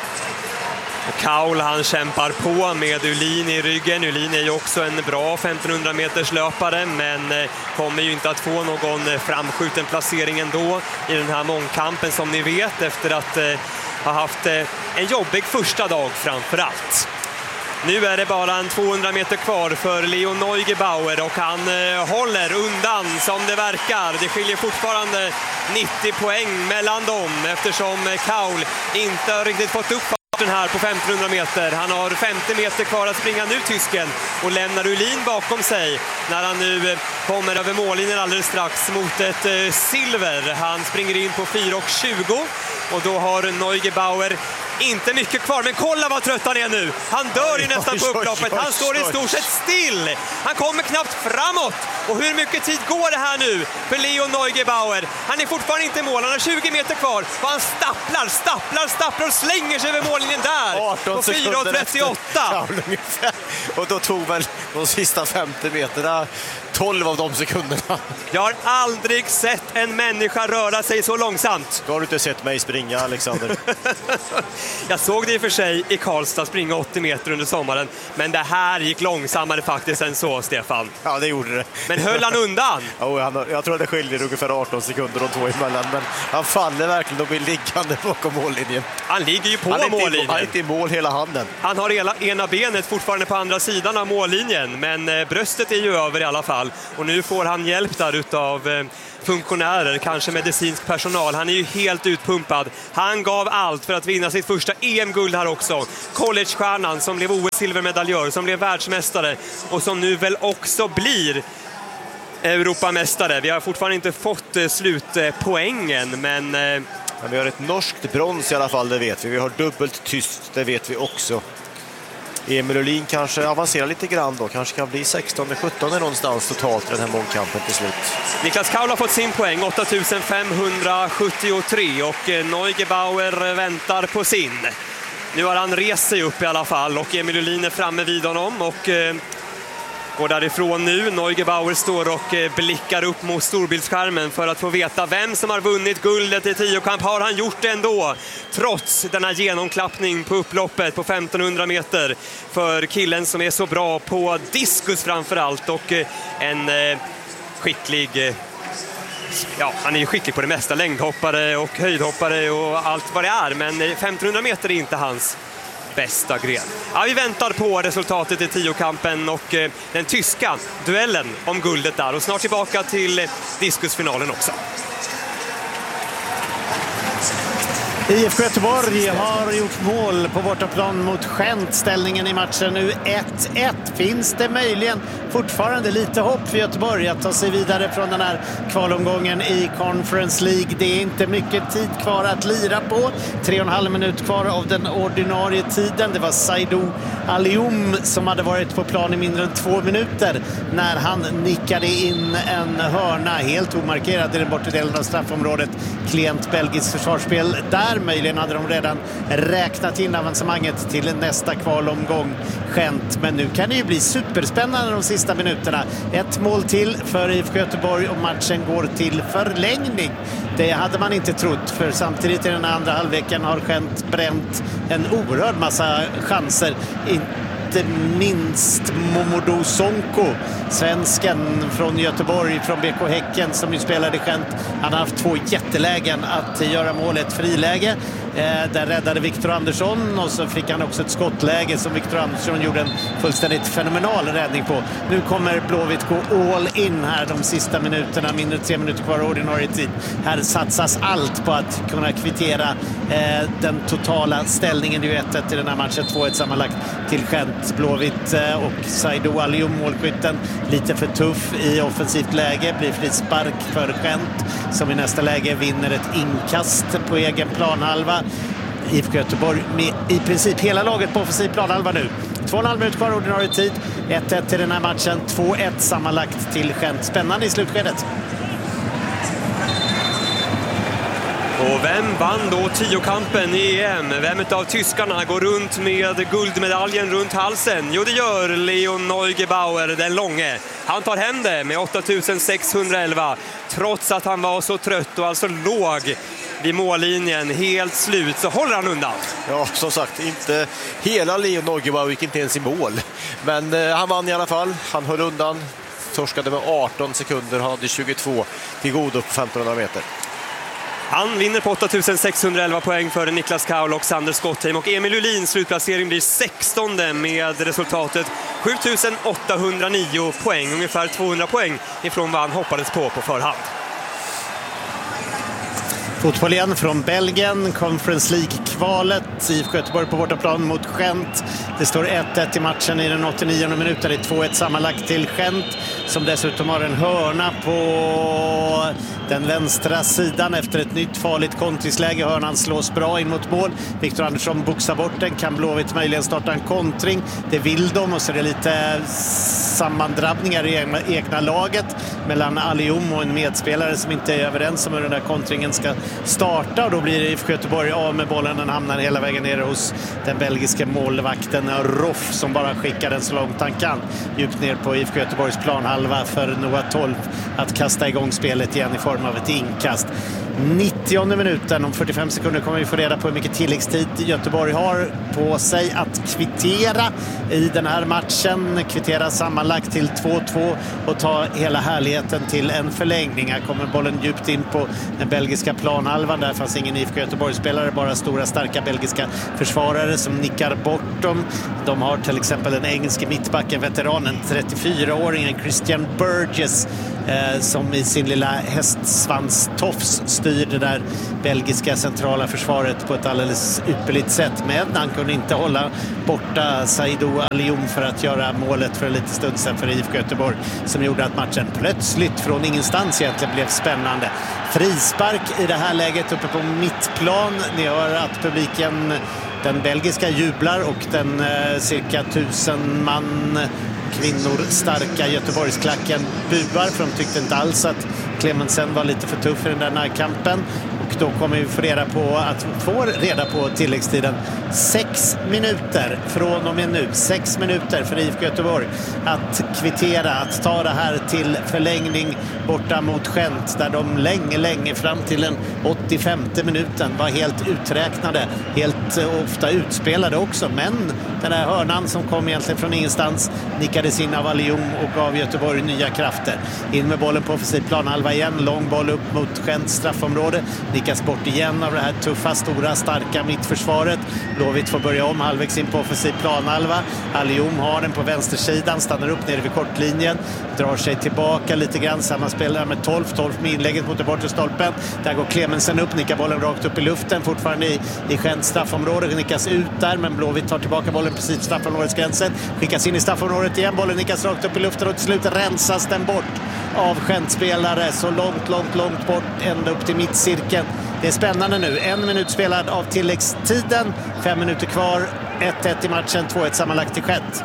Och Kaul han kämpar på med Uhlin i ryggen. Uhlin är ju också en bra femtonhundra meters löpare men kommer ju inte att få någon framskjuten placering ändå i den här mångkampen som ni vet efter att eh, ha haft eh, en jobbig första dag framför allt. Nu är det bara en tvåhundra meter kvar för Leo Neugebauer och han eh, håller undan som det verkar. Det skiljer fortfarande nittio poäng mellan dem eftersom Kaul inte har riktigt fått upp den här på femtonhundra meter. Han har femtio meter kvar att springa nu, tysken, och lämnar Uhlin bakom sig när han nu kommer över mållinjen alldeles strax mot ett eh, silver. Han springer in på fyra och tjugo och då har Neugebauer inte mycket kvar, men kolla vad trött han är nu. Han dör ju nästan på upploppet. Han står i stort sett still. Han kommer knappt framåt. Och hur mycket tid går det här nu för Leo Neugebauer? Han är fortfarande inte i mål. Han har tjugo meter kvar. Och han stapplar, stapplar, stapplar och slänger sig över mållinjen där. På fyra och trettioåtta. Och då tog väl de sista femtio meterna tolv av de sekunderna. Jag har aldrig sett en människa röra sig så långsamt. Då har du inte sett mig springa, Alexander. Jag såg det i och för sig i Karlstad springa åttio meter under sommaren. Men det här gick långsammare faktiskt än så, Stefan. Ja, det gjorde det. Men höll han undan? Ja, han, jag tror att det skiljer ungefär arton sekunder de två emellan. Men han faller verkligen och blir liggande bakom mållinjen. Han ligger ju på han mållinjen. Han är inte i mål hela handen. Han har hela, ena benet fortfarande på andra sidan av mållinjen. Men eh, bröstet är ju över i alla fall. Och nu får han hjälp där utav eh, funktionärer, kanske medicinsk personal. Han är ju helt utpumpad. Han gav allt för att vinna sitt första E M-guld här också. Collegestjärnan som blev O S-silvermedaljör, som blev världsmästare och som nu väl också blir Europamästare. Vi har fortfarande inte fått eh, slutpoängen, men... Eh... men vi har ett norskt brons i alla fall, det vet vi. Vi har dubbelt tyst, det vet vi också. Emil Uhlin kanske avancerar lite grann då. Kanske kan bli sexton sjutton någonstans totalt i den här mångkampen till slut. Niklas Kaul har fått sin poäng, åtta tusen femhundrasjuttiotre, och Neugebauer väntar på sin. Nu har han rest sig upp i alla fall och Emil Uhlin är framme vid honom och eh, går därifrån nu. Neugebauer står och eh, blickar upp mot storbildsskärmen för att få veta vem som har vunnit guldet i tiokamp. Har han gjort det ändå, trots denna genomklappning på upploppet på femtonhundra meter för killen som är så bra på diskus framförallt och eh, en eh, skicklig... Eh, Ja, han är ju skicklig på det mesta, längdhoppare och höjdhoppare och allt vad det är, men femtonhundra meter är inte hans bästa gren. Ja, vi väntar på resultatet i tiokampen och eh, den tyska duellen om guldet där, och snart tillbaka till diskusfinalen också. I F K Göteborg har gjort mål på bortaplan mot Gent. Ställningen i matchen nu ett ett. Finns det möjligen fortfarande lite hopp för Göteborg att ta sig vidare från den här kvalomgången i Conference League? Det är inte mycket tid kvar att lira på. Tre och en halv minut kvar av den ordinarie tiden. Det var Saidou Alioum som hade varit på plan i mindre än två minuter när han nickade in en hörna helt omarkerad i den bortre delen av straffområdet. Klient belgiskt försvarsspel där. Möjligen hade de redan räknat in avancemanget till nästa kvalomgång Gent. Men nu kan det ju bli superspännande de sista minuterna. Ett mål till för I F K Göteborg och matchen går till förlängning. Det hade man inte trott, för samtidigt i den andra halvleken har Gent bränt en oerhörd massa chanser. Inte minst Momodou Sonko, svensken från Göteborg, från B K Häcken som ju spelade i Gent. Han har haft två jättelägen att göra målet. Friläge, eh, där räddade Victor Andersson, och så fick han också ett skottläge som Victor Andersson gjorde en fullständigt fenomenal räddning på. Nu kommer Blåvitt gå all in här de sista minuterna, mindre tre minuter kvar ordinarie tid. Här satsas allt på att kunna kvittera eh, den totala ställningen. Det är ju ett ett i den här matchen, två ett sammanlagt till Gent. Blåvitt eh, och Saidou Alioum, målskytten, lite för tuff i offensivt läge, blir frispark för Gent som i nästa läge vinner ett inkast på egen planhalva. I F K Göteborg med i princip hela laget på offensiv planhalva nu. Två och en halv minut kvar ordinarie tid. ett ett till den här matchen, två ett sammanlagt till Gent. Spännande i slutskedet. Och vem vann då tiokampen i E M? Vem av tyskarna går runt med guldmedaljen runt halsen? Jo, det gör Leon Neugebauer, den långe. Han tar hem det med åtta tusen sexhundraelva, trots att han var så trött och alltså låg vid mållinjen, helt slut, så håller han undan. Ja, som sagt, inte hela Leon Neugebauer gick inte ens i mål. Men eh, han vann i alla fall, han höll undan, torskade med arton sekunder, han hade tjugotvå till godo på femtonhundra meter. Han vinner på åtta tusen sexhundraelva poäng för Niklas Kaul och Sander Skottheim, och Emil Ulins slutplacering blir sextonde med resultatet sju tusen åttahundranio poäng, ungefär tvåhundra poäng ifrån vad han hoppades på på förhand. Fotboll igen från Belgien, Conference League-kvalet. I F K Göteborg på bortaplan mot Gent. Det står ett ett i matchen i den åttionionde minuten. Det är två ett sammanlagt till Gent, som dessutom har en hörna på den vänstra sidan efter ett nytt farligt kontringsläge. Hörnan slås bra in mot mål. Victor Andersson boxar bort den. Kan Blåvitt möjligen starta en kontring? Det vill de, och så är det lite sammandrabbningar i egna, egna laget mellan Alioum och en medspelare som inte är överens om hur den där kontringen ska starta, och då blir I F K Göteborg av med bollen. Den hamnar hela vägen ner hos den belgiska målvakten Roff, som bara skickar den så långt han kan djupt ner på I F K Göteborgs planhalva för Noah tolv att kasta igång spelet igen i form av ett inkast. nittionde minuten, om fyrtiofem sekunder kommer vi få reda på hur mycket tilläggstid Göteborg har på sig att kvittera i den här matchen. Kvittera sammanlagt till två två och ta hela härligheten till en förlängning. Här kommer bollen djupt in på den belgiska planhalvan. Där fanns ingen I F K Göteborg-spelare, bara stora starka belgiska försvarare som nickar bort dem. De har till exempel den engelske mittbacken, veteranen, trettiofyraåringen Christian Burgess, eh, som i sin lilla hästsvanstofs styr det där belgiska centrala försvaret på ett alldeles ypperligt sätt. Men han kunde inte hålla borta Saidou Alioum för att göra målet för en liten stund sedan för I F K Göteborg, som gjorde att matchen plötsligt från ingenstans egentligen blev spännande. Frispark i det här läget uppe på mittplan. Ni hör att publiken, den belgiska, jublar, och den eh, cirka tusen man kvinnor starka Göteborgsklacken buar, för de tyckte inte alls att Clemensen var lite för tuff i den där närkampen. Och då kommer vi få reda på att få reda på tilläggstiden. Sex minuter från och med nu. Sex minuter för I F K Göteborg att kvittera, att ta det här till förlängning borta mot Gent, där de länge, länge fram till den åttiofemte minuten var helt uträknade, helt ofta utspelade också. Men den här hörnan som kom egentligen från ingenstans nickades in av Alium och gav Göteborg nya krafter. In med bollen på offensiv planhalva igen, lång boll upp mot Gent straffområde, nickas bort igen av det här tuffa, stora, starka mittförsvaret. Blåvitt får börja om halvvägs in på offensiv planhalva. Alium har den på vänstersidan, stannar upp nere vid kortlinjen, drar sig tillbaka lite grann, samma spelare med tolv, tolv med inlägget mot den bortre stolpen. Där går Clemensen upp, nickar bollen rakt upp i luften, fortfarande i, i Gent straffområde, nickas ut där, men Blåvitt tar tillbaka bollen precis straffområdesgränsen, skickas in i straffområdet igen, bollen nickas rakt upp i luften och till slut rensas den bort av Gent-spelare så långt, långt, långt bort, ända upp till mittcirkeln. Det är spännande nu, en minut spelad av tilläggstiden, fem minuter kvar, ett ett i matchen, två ett sammanlagt till Gent.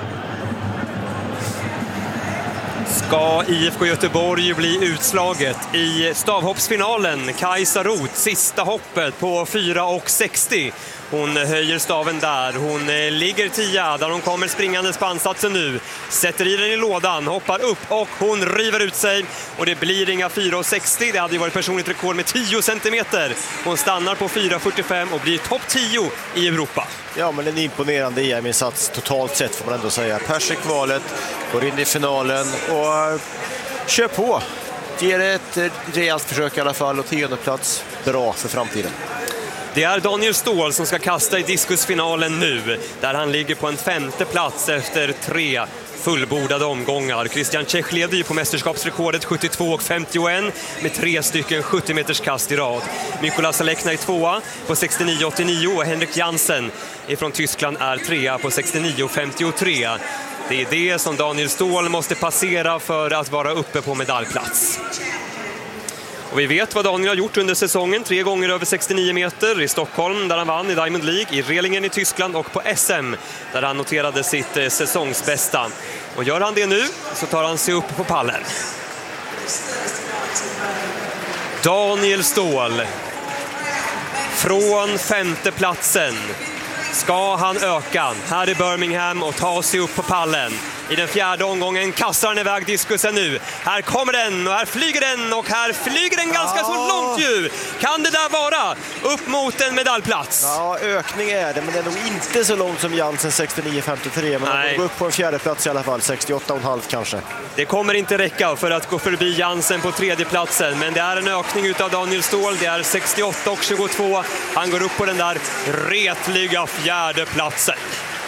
Ska I F K Göteborg bli utslaget i stavhoppsfinalen? Kajsa Roth, sista hoppet på fyra och sextio. Hon höjer staven där, hon ligger tia där hon kommer springande på ansatsen nu. Sätter i den i lådan, hoppar upp och hon river ut sig. Och det blir inga fyra och sextio, det hade ju varit personligt rekord med tio centimeter. Hon stannar på fyra fyrtiofem och blir topp tio i Europa. Ja, men en imponerande E M-insats totalt sett får man ändå säga. Persik kvalet, går in i finalen och kör på. Ger ett rejält försök i alla fall och tionde plats, bra för framtiden. Det är Daniel Ståhl som ska kasta i diskusfinalen nu, där han ligger på en femte plats efter tre fullbordade omgångar. Christian Czech leder ju på mästerskapsrekordet sjuttiotvå och femtioen med tre stycken sjuttio meters kast i rad. Mikola Salekna är tvåa på sextionio åttionio och Henrik Jansen från Tyskland är trea på sextionio femtiotre. Det är det som Daniel Ståhl måste passera för att vara uppe på medaljplats. Och vi vet vad Daniel har gjort under säsongen. Tre gånger över sextionio meter i Stockholm där han vann i Diamond League, i Relingen i Tyskland och på S M där han noterade sitt eh, säsongsbästa. Och gör han det nu så tar han sig upp på pallen. Daniel Ståhl från femte platsen. Ska han öka här i Birmingham och ta sig upp på pallen? I den fjärde omgången kastar han iväg diskusen nu. Här kommer den och här flyger den och här flyger den ganska ja. så långt ju. Kan det där vara upp mot en medaljplats? Ja, ökning är det, men det är nog inte så långt som Jansen sextionio femtiotre. Men han går upp på en fjärde plats i alla fall, sextioåtta och en halv kanske. Det kommer inte räcka för att gå förbi Jansen på tredje platsen, men det är en ökning utav Daniel Ståhl. Det är sextioåtta och tjugotvå. Han går upp på den där retliga fjärde platsen.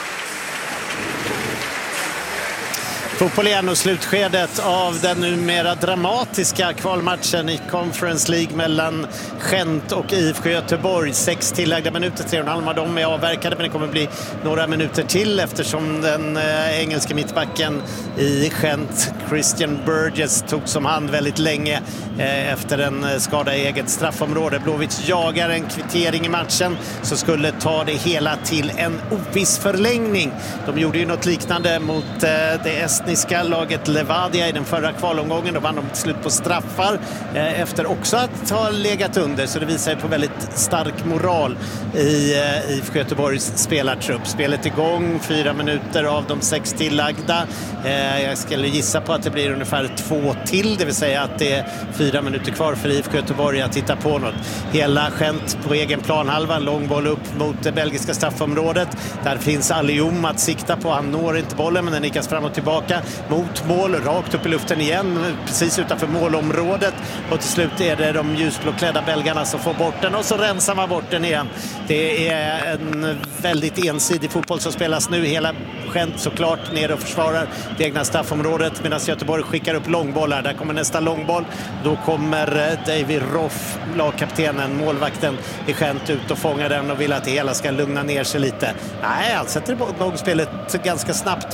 Fotboll igen och slutskedet av den numera dramatiska kvalmatchen i Conference League mellan Gent och I F K Göteborg. Sex tillagda minuter, tre och en halv av dem är avverkade, men det kommer bli några minuter till eftersom den eh, engelska mittbacken i Gent, Christian Burgess, tog som hand väldigt länge eh, efter en skada i eget straffområde. Blåvitt jagar en kvittering i matchen så skulle ta det hela till en oviss förlängning. De gjorde ju något liknande mot eh, det estniska laget Levadia i den förra kvalomgången. Då vann de till slut på straffar eh, efter också att ha legat under, så det visar på väldigt stark moral i eh, I F K Göteborgs spelartrupp. Spelet igång, fyra minuter av de sex tillagda. Eh, jag skulle gissa på att det blir ungefär två till, det vill säga att det är fyra minuter kvar för I F K Göteborg att titta på något. Hela Gent på egen planhalva, en lång boll upp mot det belgiska straffområdet. Där finns Alium att sikta på, han når inte bollen men den nickas fram och tillbaka mot mål, rakt upp i luften igen, precis utanför målområdet, och till slut är det de ljusblåklädda belgarna som får bort den och så rensar man bort den igen. Det är en väldigt ensidig fotboll som spelas nu. Hela Gent såklart ner och försvarar det egna straffområdet medan Göteborg skickar upp långbollar. Där kommer nästa långboll. Då kommer David Roff, lagkaptenen, målvakten i Gent, ut och fångar den och vill att det hela ska lugna ner sig lite. Nej, han sätter igång spelet ganska snabbt